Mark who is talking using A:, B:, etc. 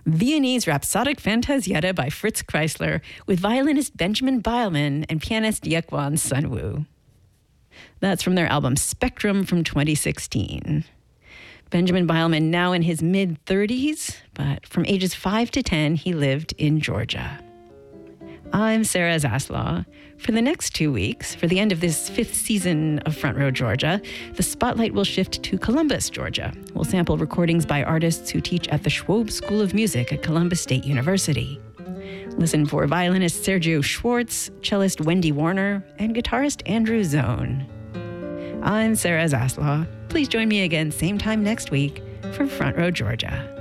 A: Viennese Rhapsodic Fantasietta by Fritz Kreisler with violinist Benjamin Beilman and pianist Yekwon Sunwoo. That's from their album Spectrum from 2016. Benjamin Beilman now in his mid-30s, but from ages 5 to 10, he lived in Georgia. I'm Sarah Zaslaw. For the next 2 weeks, for the end of this 5th season of Front Row Georgia, the spotlight will shift to Columbus, Georgia. We'll sample recordings by artists who teach at the Schwob School of Music at Columbus State University. Listen for violinist Sergio Schwartz, cellist Wendy Warner, and guitarist Andrew Zone. I'm Sarah Zaslaw. Please join me again same time next week for Front Row Georgia.